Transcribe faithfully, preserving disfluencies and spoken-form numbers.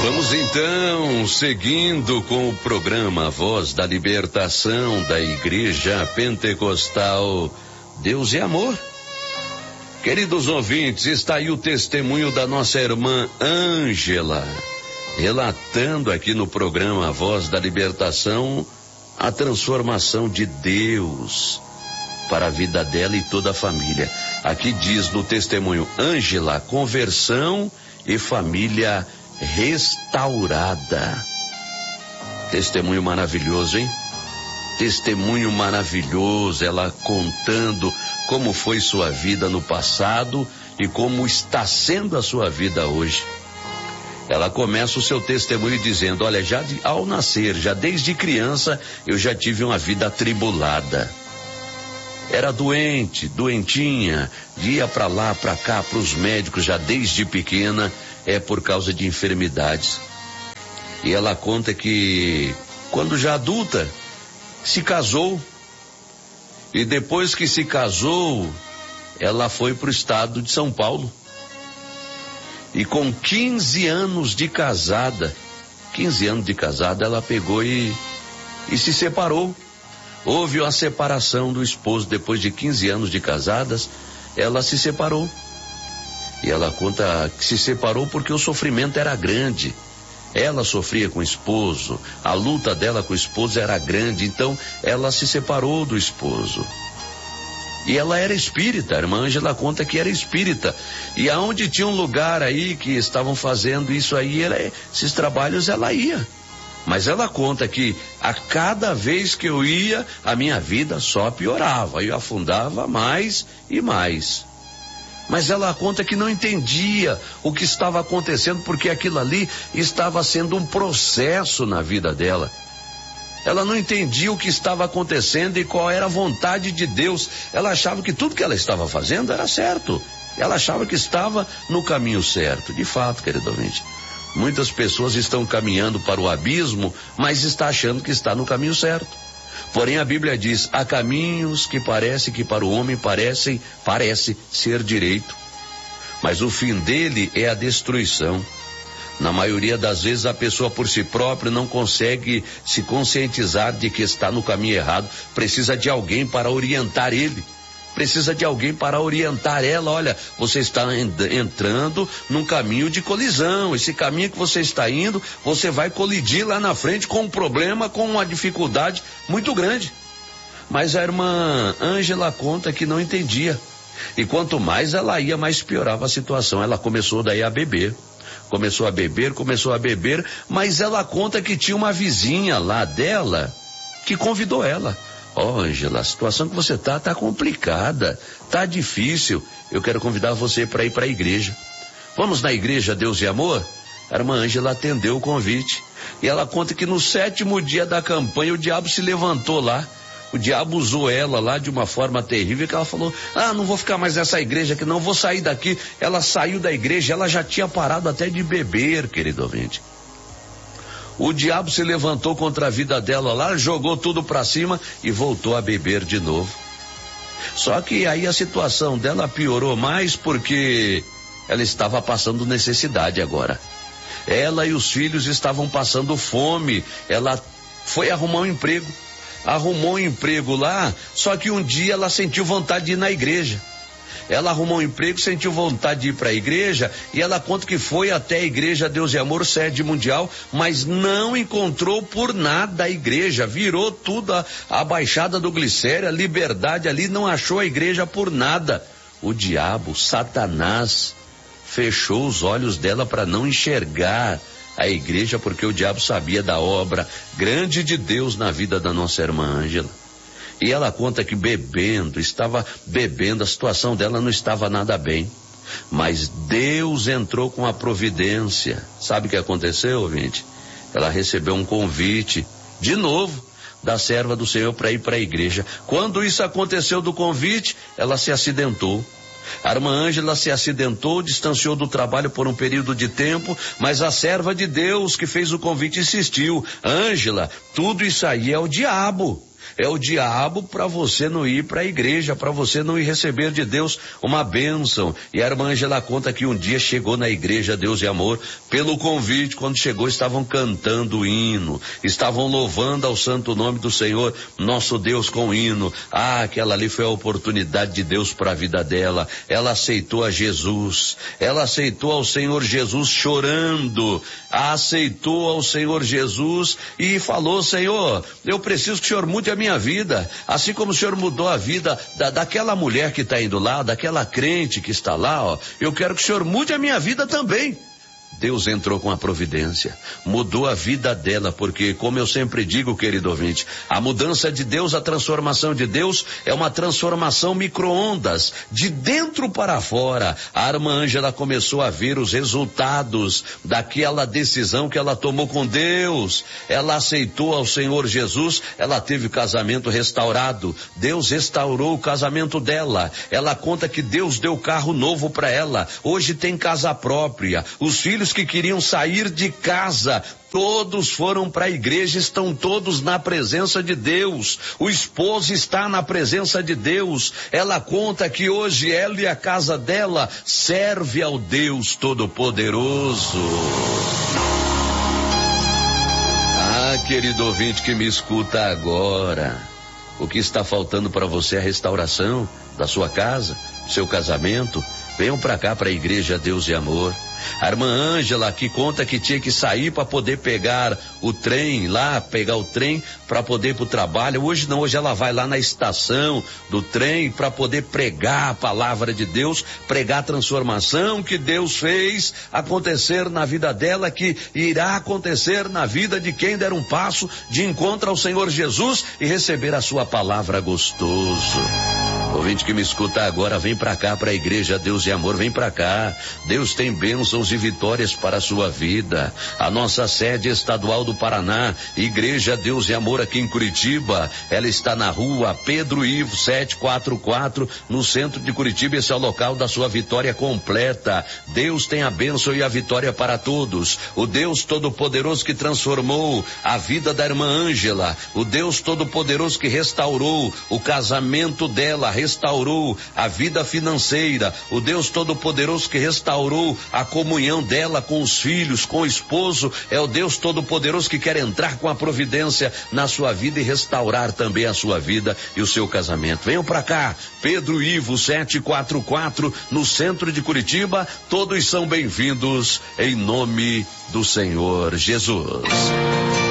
Vamos então, seguindo com o programa Voz da Libertação da Igreja Pentecostal Deus é Amor. Queridos ouvintes, está aí o testemunho da nossa irmã Ângela, relatando aqui no programa Voz da Libertação a transformação de Deus para a vida dela e toda a família. Aqui diz no testemunho: Ângela, conversão e família restaurada. Testemunho maravilhoso, hein? Testemunho maravilhoso, ela contando como foi sua vida no passado e como está sendo a sua vida hoje. Ela começa o seu testemunho dizendo: olha, já de, ao nascer, já desde criança, eu já tive uma vida atribulada. Era doente, doentinha, ia para lá, para cá, para os médicos já desde pequena, é por causa de enfermidades. E ela conta que quando já adulta, se casou, e depois que se casou, ela foi para o estado de São Paulo. E com quinze anos de casada, quinze anos de casada, ela pegou e, e se separou. Houve uma separação do esposo. Depois de quinze anos de casadas, ela se separou. E ela conta que se separou porque o sofrimento era grande. Ela sofria com o esposo, a luta dela com o esposo era grande, então ela se separou do esposo. E ela era espírita, a irmã Ângela conta que era espírita. E aonde tinha um lugar aí que estavam fazendo isso aí, ela, esses trabalhos ela ia. Mas ela conta que a cada vez que eu ia, a minha vida só piorava, eu afundava mais e mais. Mas ela conta que não entendia o que estava acontecendo, porque aquilo ali estava sendo um processo na vida dela. Ela não entendia o que estava acontecendo e qual era a vontade de Deus. Ela achava que tudo que ela estava fazendo era certo. Ela achava que estava no caminho certo. De fato, querido ouvinte, muitas pessoas estão caminhando para o abismo, mas está achando que está no caminho certo. Porém, a Bíblia diz: há caminhos que parece que para o homem parecem, parece ser direito, mas o fim dele é a destruição. Na maioria das vezes, a pessoa por si própria não consegue se conscientizar de que está no caminho errado. Precisa de alguém para orientar ele. Precisa de alguém para orientar ela. Olha, você está entrando num caminho de colisão. Esse caminho que você está indo, você vai colidir lá na frente com um problema, com uma dificuldade muito grande. Mas a irmã Ângela conta que não entendia. E quanto mais ela ia, mais piorava a situação. Ela começou daí a beber. Começou a beber, começou a beber, mas ela conta que tinha uma vizinha lá dela que convidou ela. Ó, oh, Ângela, a situação que você tá, tá complicada, tá difícil. Eu quero convidar você para ir para a igreja. Vamos na igreja Deus e Amor? A irmã Ângela atendeu o convite. E ela conta que no sétimo dia da campanha o diabo se levantou lá. O diabo usou ela lá de uma forma terrível, que ela falou: ah, não vou ficar mais nessa igreja aqui não, vou sair daqui. Ela saiu da igreja, ela já tinha parado até de beber, querido ouvinte. O diabo se levantou contra a vida dela lá, jogou tudo pra cima e voltou a beber de novo. Só que aí a situação dela piorou mais porque ela estava passando necessidade agora. Ela e os filhos estavam passando fome. Ela foi arrumar um emprego. Arrumou um emprego lá, só que um dia ela sentiu vontade de ir na igreja. Ela arrumou um emprego, sentiu vontade de ir para a igreja, e ela conta que foi até a igreja Deus e Amor, sede mundial, mas não encontrou por nada a igreja. Virou tudo a, a Baixada do Glicério, a Liberdade ali, não achou a igreja por nada. O diabo, Satanás, fechou os olhos dela para não enxergar a igreja, porque o diabo sabia da obra grande de Deus na vida da nossa irmã Ângela. E ela conta que bebendo, estava bebendo, a situação dela não estava nada bem. Mas Deus entrou com a providência. Sabe o que aconteceu, ouvinte? Ela recebeu um convite, de novo, da serva do Senhor para ir para a igreja. Quando isso aconteceu do convite, ela se acidentou. A irmã Ângela se acidentou, distanciou do trabalho por um período de tempo, mas a serva de Deus que fez o convite insistiu: Ângela, tudo isso aí é o diabo. É o diabo para você não ir para a igreja, para você não ir receber de Deus uma bênção. E a irmã Ângela conta que um dia chegou na igreja Deus e Amor, pelo convite, quando chegou estavam cantando o hino, estavam louvando ao santo nome do Senhor, nosso Deus, com hino. Ah, aquela ali foi a oportunidade de Deus para a vida dela. Ela aceitou a Jesus, ela aceitou ao Senhor Jesus chorando, aceitou ao Senhor Jesus e falou: Senhor, eu preciso que o Senhor mude a minha vida, assim como o Senhor mudou a vida da, daquela mulher que está indo lá, daquela crente que está lá, ó, eu quero que o Senhor mude a minha vida também. Deus entrou com a providência, mudou a vida dela, porque, como eu sempre digo, querido ouvinte, a mudança de Deus, a transformação de Deus é uma transformação micro-ondas, de dentro para fora. A irmã Ângela começou a ver os resultados daquela decisão que ela tomou com Deus. Ela aceitou ao Senhor Jesus, ela teve o casamento restaurado, Deus restaurou o casamento dela. Ela conta que Deus deu carro novo para ela, hoje tem casa própria, os filhos que queriam sair de casa, todos foram para a igreja, estão todos na presença de Deus. O esposo está na presença de Deus. Ela conta que hoje ela e a casa dela serve ao Deus Todo-Poderoso. Ah, querido ouvinte que me escuta agora, o que está faltando para você é a restauração da sua casa, do seu casamento. Venham para cá, para a igreja Deus e Amor. A irmã Ângela que conta que tinha que sair para poder pegar o trem lá, pegar o trem para poder ir para o trabalho. Hoje não, hoje ela vai lá na estação do trem para poder pregar a palavra de Deus, pregar a transformação que Deus fez acontecer na vida dela, que irá acontecer na vida de quem der um passo de encontro ao Senhor Jesus e receber a sua palavra gostoso. Ouvinte que me escuta agora, vem pra cá, pra igreja Deus e Amor, vem pra cá. Deus tem bênçãos e vitórias para a sua vida. A nossa sede estadual do Paraná, Igreja Deus e Amor aqui em Curitiba, ela está na rua Pedro Ivo setecentos e quarenta e quatro, no centro de Curitiba. Esse é o local da sua vitória completa. Deus tem a bênção e a vitória para todos. O Deus Todo-Poderoso que transformou a vida da irmã Ângela, o Deus Todo-Poderoso que restaurou o casamento dela, restaurou a vida financeira, o Deus Todo-Poderoso que restaurou a comunhão dela com os filhos, com o esposo, é o Deus Todo-Poderoso que quer entrar com a providência na sua vida e restaurar também a sua vida e o seu casamento. Venham pra cá, Pedro Ivo setecentos e quarenta e quatro, no centro de Curitiba, todos são bem-vindos em nome do Senhor Jesus.